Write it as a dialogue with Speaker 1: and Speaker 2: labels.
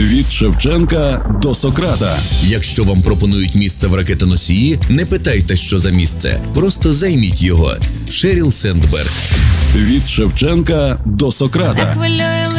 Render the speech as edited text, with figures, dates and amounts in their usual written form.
Speaker 1: Від Шевченка до Сократа.
Speaker 2: Якщо вам пропонують місце в ракетоносії, не питайте, що за місце. Просто займіть його. Шеріл Сендберг.
Speaker 1: Від Шевченка до Сократа.